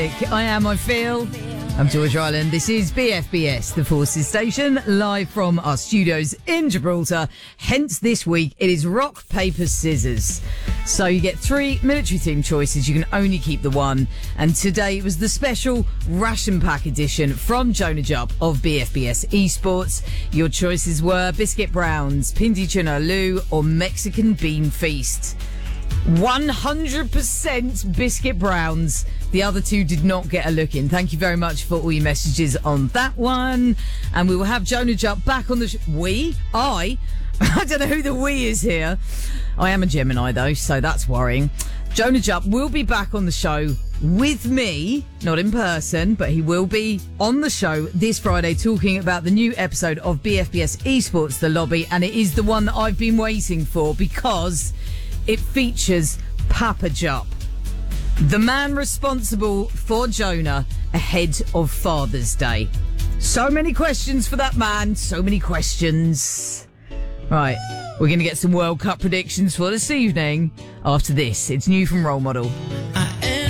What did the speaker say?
I am, I feel. I'm George Island. This is BFBS, the Forces Station, live from our studios in Gibraltar. Hence, this week, it is rock, paper, scissors. So you get 3 military-themed choices. You can only keep the one. And today it was the special ration pack edition from Jonah Jupp of BFBS Esports. Your choices were Biscuit Browns, Pindi Tuna Lou, or Mexican Bean Feast. 100% Biscuit Browns. The other two did not get a look in. Thank you very much for all your messages on that one. And we will have Jonah Jupp back on the I don't know who the we is here. I am a Gemini though, so that's worrying. Jonah Jupp will be back on the show with me, not in person, but he will be on the show this Friday talking about the new episode of BFBS Esports, The Lobby, and it is the one that I've been waiting for because it features Papa Jupp, the man responsible for Jonah ahead of Father's Day. So many questions for that man, so many questions. Right, we're going to get some World Cup predictions for this evening. After this, it's new from Role Model.